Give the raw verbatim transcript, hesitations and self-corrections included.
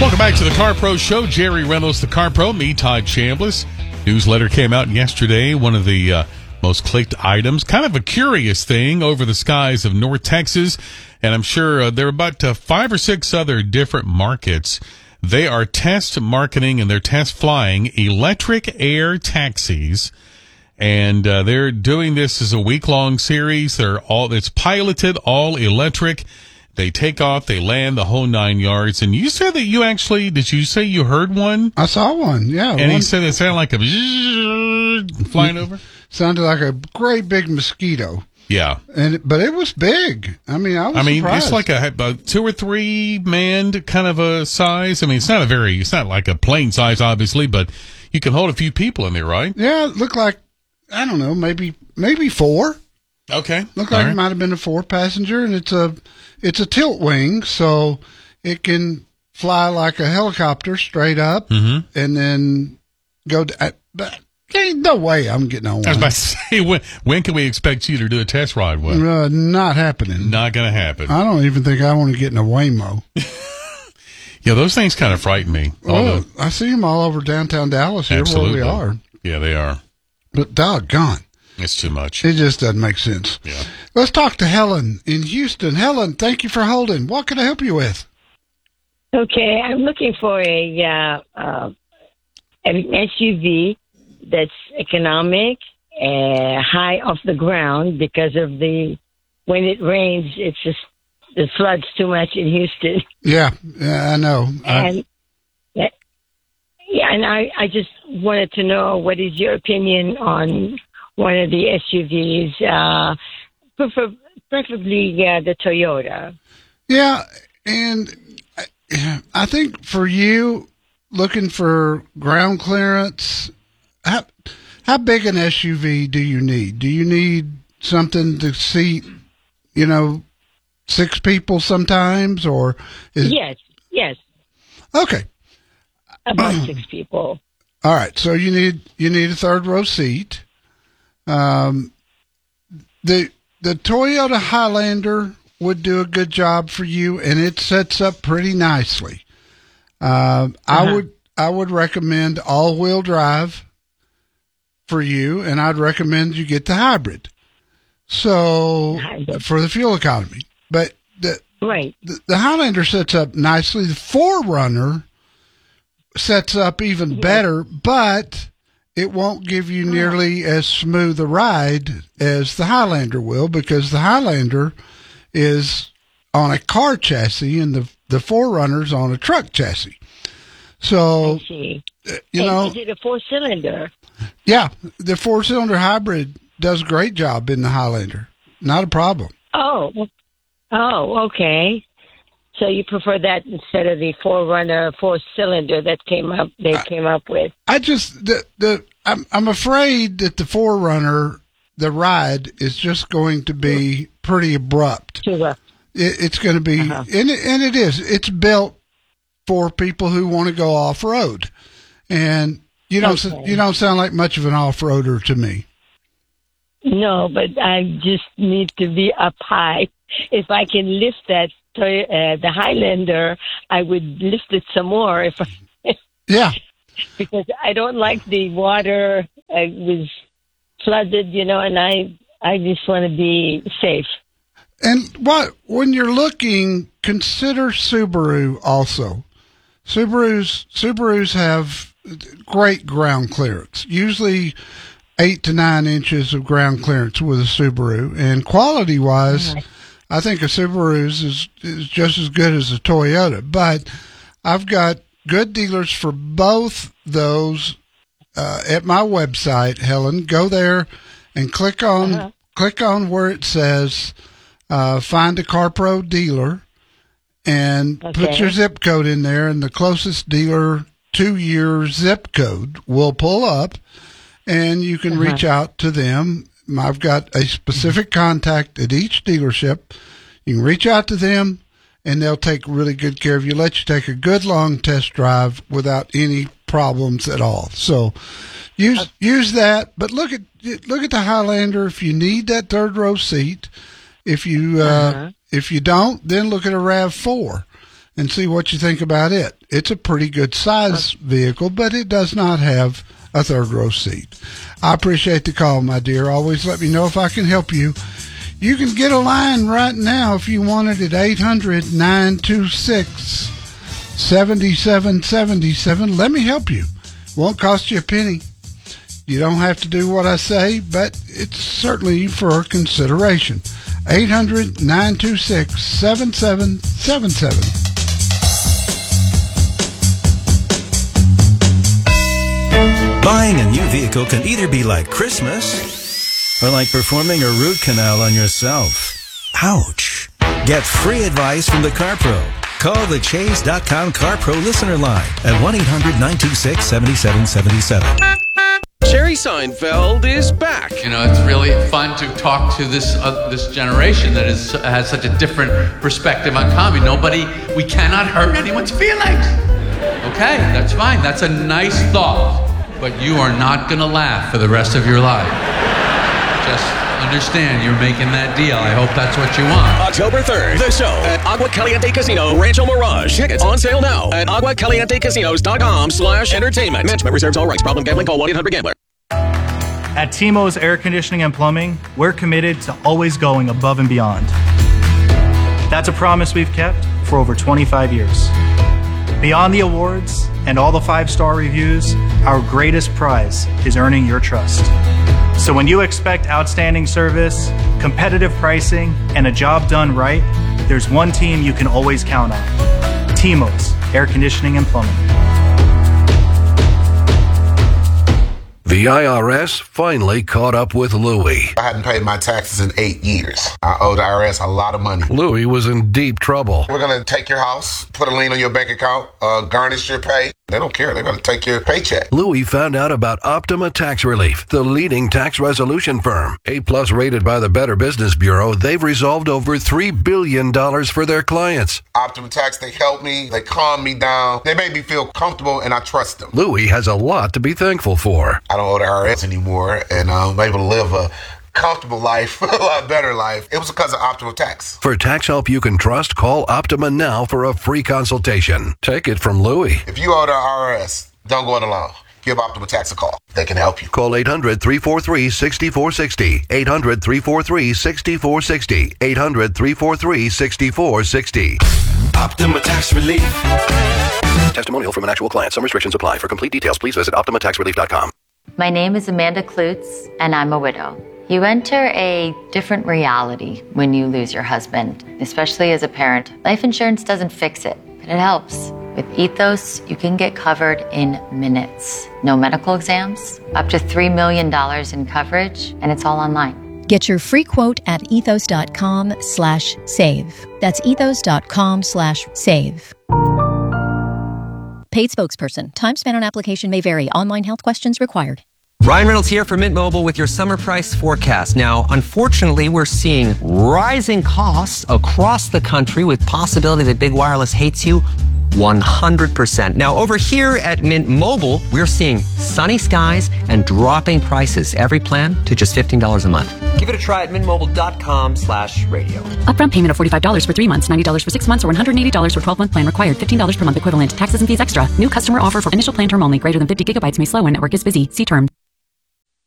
Welcome back to the Car Pro Show. Jerry Reynolds, the Car Pro, me, Todd Chambliss. Newsletter came out yesterday. One of the uh, most clicked items. Kind of a curious thing over the skies of North Texas. And I'm sure uh, there are about uh, five or six other different markets. They are test marketing and they're test flying electric air taxis. And uh, they're doing this as a week-long series. They're all it's piloted, all electric. They take off, they land, the whole nine yards. And you said that you actually, did you say you heard one? I saw one, yeah. And one, he said it sounded like a flying over? Sounded like a great big mosquito. Yeah. and But it was big. I mean, I was I mean, surprised. it's like a, a two or three manned kind of a size. I mean, it's not a very, it's not like a plane size, obviously, but you can hold a few people in there, right? Yeah, it looked like, I don't know, maybe maybe four. Okay. Looked All like right. it might have been a four passenger, and it's a it's a tilt wing, so it can fly like a helicopter straight up, Mhm. and then go. To, uh, but ain't no way I'm getting on one. I was about to say, when, when can we expect you to do a test ride with? Uh, not happening. Not going to happen. I don't even think I want to get in a Waymo. Yeah, those things kind of frighten me. Oh, I see them all over downtown Dallas here Absolutely. where we are. Yeah, they are. But doggone, It's too much. it just doesn't make sense. Yeah. Let's talk to Helen in Houston. Helen, thank you for holding. What can I help you with? Okay, I'm looking for a uh, uh, an S U V that's economic, uh, high off the ground because of the when it rains, it's just it floods too much in Houston. Yeah, yeah I know. I, And uh, yeah, and I, I just wanted to know what is your opinion on one of the S U Vs, uh, prefer, preferably uh, the Toyota. yeah, and I, I think for you, looking for ground clearance, how, how big an S U V do you need? Do you need something to seat, you know, six people sometimes, or is Yes, yes, okay? about six people. All right, so you need you need a third row seat. Um, the the Toyota Highlander would do a good job for you, and it sets up pretty nicely. Um, I Uh-huh. would I would recommend all wheel drive for you, and I'd recommend you get the hybrid. So Hybrid. for the fuel economy, but the Right. the, the Highlander sets up nicely. The four runner sets up even better, but it won't give you nearly as smooth a ride as the Highlander will, because the Highlander is on a car chassis and the the four runner's on a truck chassis. So, I see. you And know, is it a four cylinder? yeah, the four cylinder hybrid does a great job in the Highlander. Not a problem. Oh, oh, okay. So you prefer that instead of the four runner four cylinder that came up they came up with? I just the the I'm I'm afraid that the four runner, the ride is just going to be pretty abrupt. Too rough. It, it's going to be, Uh-huh. and it, and it is. It's built for people who want to go off road, and you don't Okay. you don't sound like much of an off roader to me. No, but I just need to be up high. If I can lift that Toy- uh, the Highlander, I would lift it some more. If I, Yeah, because I don't like the water. I was flooded, you know, and I I just want to be safe. and what when you're looking, consider Subaru also. Subarus Subarus have great ground clearance. Usually eight to nine inches of ground clearance with a Subaru, and quality wise, Right. I think a Subaru's is, is just as good as a Toyota. But I've got good dealers for both those uh, at my website, Helen. Go there and click on Uh-huh. click on where it says uh, find a CarPro dealer, and put Okay. your zip code in there, and the closest dealer to your zip code will pull up, and you can Uh-huh. reach out to them. I've got a specific contact at each dealership. You can reach out to them, and they'll take really good care of you, let you take a good long test drive without any problems at all. So use use that, but look at look at the Highlander if you need that third row seat. If you uh, Uh-huh. if you don't, then look at a RAV four. and see what you think about it. It's a pretty good size vehicle, but it does not have a third row seat. I appreciate the call, my dear. Always let me know if I can help you. You can get a line right now if you want it at eight hundred, nine two six, seven seven seven seven. Let me help you. Won't cost you a penny. You don't have to do what I say, but it's certainly for consideration. eight hundred, nine two six, seven seven seven seven. Buying a new vehicle can either be like Christmas or like performing a root canal on yourself. Ouch. Get free advice from the CarPro. Call the Chase dot com CarPro listener line at one eight hundred, nine two six, seven seven seven seven. Jerry Seinfeld is back. You know, it's really fun to talk to this uh, this generation that is has such a different perspective on comedy. Nobody, we cannot hurt anyone's feelings. Okay, that's fine. That's a nice thought. But you are not going to laugh for the rest of your life. Just understand you're making that deal. I hope that's what you want. October third, the show at Agua Caliente Casino, Rancho Mirage. Tickets on sale now at agua caliente casinos dot com slash entertainment. Management reserves all rights. Problem gambling, call one eight hundred gambler. At T-Mo's Air Conditioning and Plumbing, we're committed to always going above and beyond. That's a promise we've kept for over twenty-five years. Beyond the awards and all the five-star reviews, our greatest prize is earning your trust. So when you expect outstanding service, competitive pricing, and a job done right, there's one team you can always count on. T-Mo's Air Conditioning and Plumbing. The I R S finally caught up with Louie. I hadn't paid my taxes in eight years. I owe the I R S a lot of money. Louie was in deep trouble. We're going to take your house, put a lien on your bank account, uh, garnish your pay. They don't care. They're going to take your paycheck. Louie found out about Optima Tax Relief, the leading tax resolution firm. A-plus rated by the Better Business Bureau, they've resolved over three billion dollars for their clients. Optima Tax, they help me. They calm me down. They make me feel comfortable, and I trust them. Louie has a lot to be thankful for. I don't owe the I R S anymore, and I'm able to live a comfortable life, a lot better life. It was because of Optima Tax. For tax help you can trust, call Optima now for a free consultation. Take it from Louie. If you owe the I R S, don't go it alone. Give Optima Tax a call. They can help you. Call eight hundred, three four three, six four six zero. eight hundred, three four three, six four six zero. eight hundred, three four three, six four six zero. Optima Tax Relief. Testimonial from an actual client. Some restrictions apply. For complete details, please visit optima tax relief dot com. My name is Amanda Klutz, and I'm a widow. You enter a different reality when you lose your husband, especially as a parent. Life insurance doesn't fix it, but it helps. With Ethos, you can get covered in minutes. No medical exams, up to three million dollars in coverage, and it's all online. Get your free quote at ethos.com slash save. That's ethos.com slash save. Paid spokesperson. Time spent on application may vary. Online health questions required. Ryan Reynolds here for Mint Mobile with your summer price forecast. Now, unfortunately, we're seeing rising costs across the country with possibility that big wireless hates you one hundred percent. Now, over here at Mint Mobile, we're seeing sunny skies and dropping prices. Every plan to just fifteen dollars a month. Give it a try at mintmobile.com slash radio. Upfront payment of forty-five dollars for three months, ninety dollars for six months, or one hundred eighty dollars for twelve-month plan required. fifteen dollars per month equivalent. Taxes and fees extra. New customer offer for initial plan term only. Greater than fifty gigabytes may slow when network is busy. See terms.